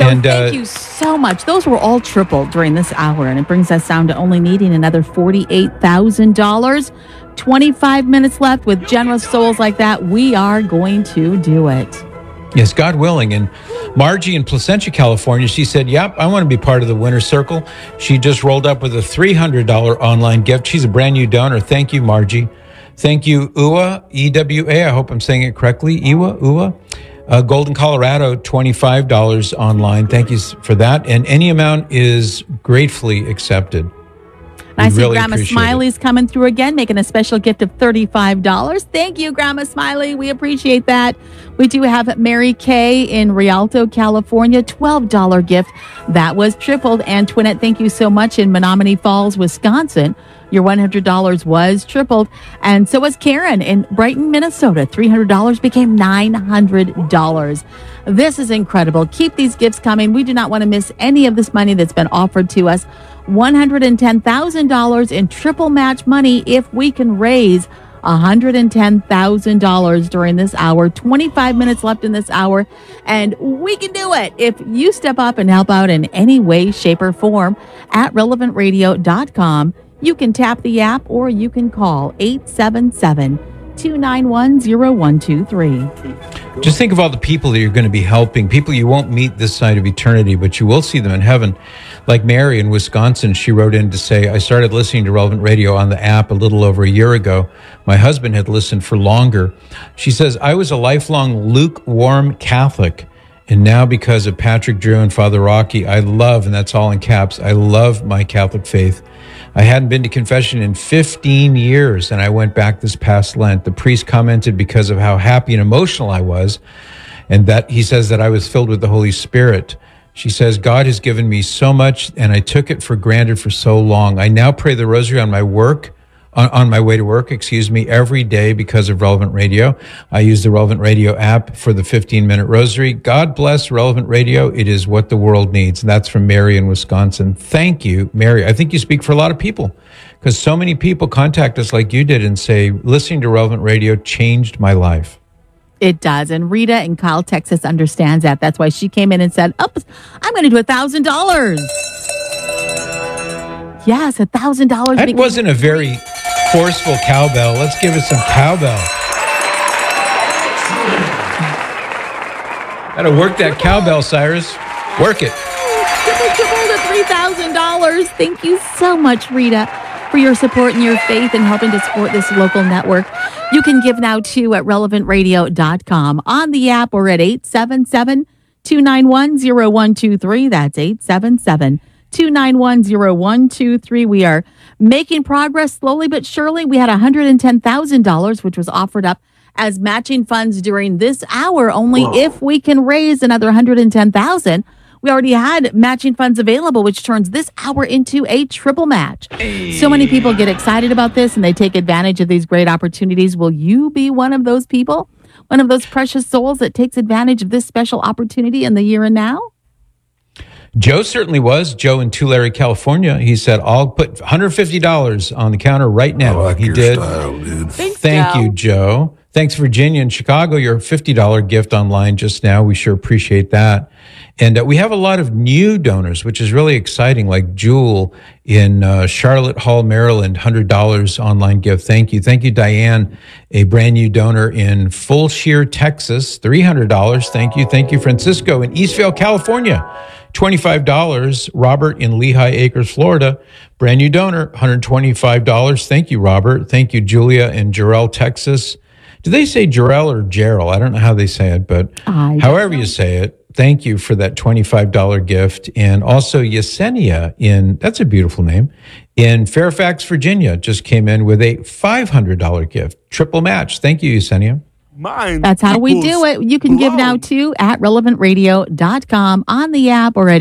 So thank you so much. Those were all tripled during this hour, and it brings us down to only needing another $48,000. 25 minutes left. With generous souls like that, we are going to do it. Yes, God willing. And Margie in Placentia, California, she said, yep, I want to be part of the winner's circle. She just rolled up with a $300 online gift. She's a brand new donor. Thank you, Margie. Thank you, Ewa, E-W-A. I hope I'm saying it correctly. Ewa. Golden, Colorado, $25 online. Thank you for that. And any amount is gratefully accepted. I see Grandma Smiley's coming through again, making a special gift of $35. Thank you, Grandma Smiley. We appreciate that. We do have Mary Kay in Rialto, California, $12 gift. That was tripled. Antoinette, thank you so much in Menominee Falls, Wisconsin. Your $100 was tripled. And so was Karen in Brighton, Minnesota. $300 became $900. This is incredible. Keep these gifts coming. We do not want to miss any of this money that's been offered to us. $110,000 in triple match money if we can raise $110,000 during this hour. 25 minutes left in this hour, and we can do it if you step up and help out in any way, shape, or form at relevantradio.com. You can tap the app or you can call 877-291-0123. Just think of all the people that you're going to be helping, people you won't meet this side of eternity, but you will see them in heaven. Like Mary in Wisconsin, she wrote in to say, I started listening to Relevant Radio on the app a little over a year ago. My husband had listened for longer. She says, I was a lifelong lukewarm Catholic. And now because of Patrick Drew and Father Rocky, I love, and that's all in caps, I love my Catholic faith. I hadn't been to confession in 15 years, and I went back this past Lent. The priest commented because of how happy and emotional I was, and that he says that I was filled with the Holy Spirit. She says, God has given me so much, and I took it for granted for so long. I now pray the rosary on my work, on my way to work, every day because of Relevant Radio. I use the Relevant Radio app for the 15-minute rosary. God bless Relevant Radio. It is what the world needs. And that's from Mary in Wisconsin. Thank you, Mary. I think you speak for a lot of people because so many people contact us like you did and say, listening to Relevant Radio changed my life. It does. And Rita in Kyle, Texas understands that. That's why she came in and said, oh, I'm going to do $1,000. Yes, $1,000. That wasn't a very forceful cowbell. Let's give it some cowbell. Gotta work that cowbell, Cyrus. Work it. Triple to $3,000. Thank you so much, Rita, for your support and your faith in helping to support this local network. You can give now, too, at relevantradio.com, on the app, or at 877-291-0123. That's 877-291-0123. We are making progress slowly but surely. We had $110,000, which was offered up as matching funds during this hour. Only if we can raise another $110,000. We already had matching funds available, which turns this hour into a triple match. So many people get excited about this and they take advantage of these great opportunities. Will you be one of those people? One of those precious souls that takes advantage of this special opportunity in the here and now? Joe certainly was. Joe in Tulare, California. He said, I'll put $150 on the counter right now. I like he your did. Style, dude. Thank you, Joe. Thanks, Virginia and Chicago. Your $50 gift online just now. We sure appreciate that. And we have a lot of new donors, which is really exciting, like Jewel in Charlotte Hall, Maryland, $100 online gift. Thank you. Thank you, Diane, a brand new donor in Fulshear, Texas, $300. Thank you. Thank you, Francisco in Eastvale, California, $25. Robert in Lehigh Acres, Florida, brand new donor, $125. Thank you, Robert. Thank you, Julia in Jarrell, Texas. Do they say Jarrell or Gerald? I don't know how they say it, but however you say it, thank you for that $25 gift. And also Yesenia that's a beautiful name, in Fairfax, Virginia, just came in with a $500 gift. Triple match. Thank you, Yesenia. That's how we do it. You can give now, too, at relevantradio.com, on the app, or at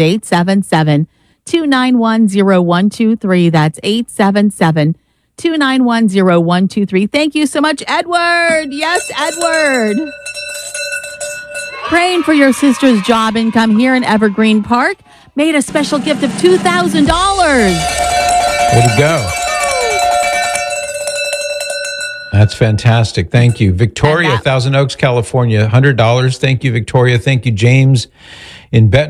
877-291-0123. That's 877-291-0123. Thank you so much, Edward. Yes, Edward. Praying for your sister's job income here in Evergreen Park. Made a special gift of $2,000. Way to go. That's fantastic. Thank you. Victoria, Thousand Oaks, California, $100. Thank you, Victoria. Thank you, James in Benton.